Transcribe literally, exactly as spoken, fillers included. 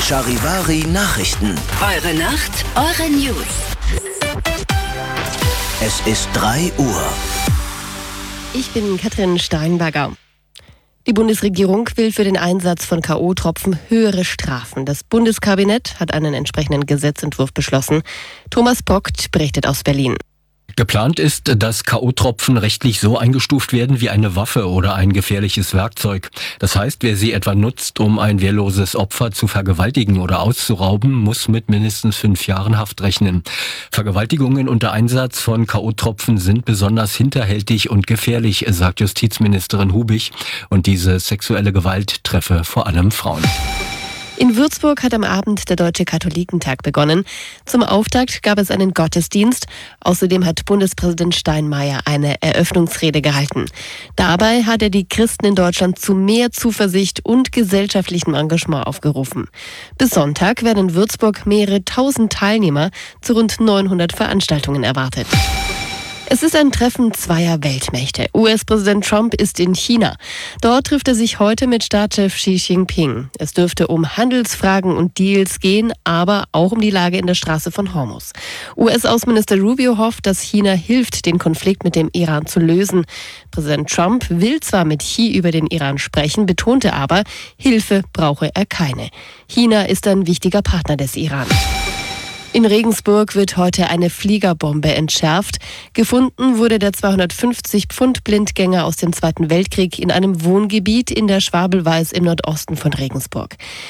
Charivari Nachrichten. Eure Nacht, eure News. Es ist drei Uhr. Ich bin Katrin Steinberger. Die Bundesregierung will für den Einsatz von K O-Tropfen höhere Strafen. Das Bundeskabinett hat einen entsprechenden Gesetzentwurf beschlossen. Thomas Bockt berichtet aus Berlin. Geplant ist, dass K O-Tropfen rechtlich so eingestuft werden wie eine Waffe oder ein gefährliches Werkzeug. Das heißt, wer sie etwa nutzt, um ein wehrloses Opfer zu vergewaltigen oder auszurauben, muss mit mindestens fünf Jahren Haft rechnen. Vergewaltigungen unter Einsatz von K O-Tropfen sind besonders hinterhältig und gefährlich, sagt Justizministerin Hubich. Und diese sexuelle Gewalt treffe vor allem Frauen. In Würzburg hat am Abend der Deutsche Katholikentag begonnen. Zum Auftakt gab es einen Gottesdienst. Außerdem hat Bundespräsident Steinmeier eine Eröffnungsrede gehalten. Dabei hat er die Christen in Deutschland zu mehr Zuversicht und gesellschaftlichem Engagement aufgerufen. Bis Sonntag werden in Würzburg mehrere tausend Teilnehmer zu rund neunhundert Veranstaltungen erwartet. Es ist ein Treffen zweier Weltmächte. U S-Präsident Trump ist in China. Dort trifft er sich heute mit Staatschef Xi Jinping. Es dürfte um Handelsfragen und Deals gehen, aber auch um die Lage in der Straße von Hormuz. U S-Außenminister Rubio hofft, dass China hilft, den Konflikt mit dem Iran zu lösen. Präsident Trump will zwar mit Xi über den Iran sprechen, betonte aber, Hilfe brauche er keine. China ist ein wichtiger Partner des Iran. In Regensburg wird heute eine Fliegerbombe entschärft. Gefunden wurde der zweihundertfünfzig Pfund Blindgänger aus dem Zweiten Weltkrieg in einem Wohngebiet in der Schwabelweiß im Nordosten von Regensburg.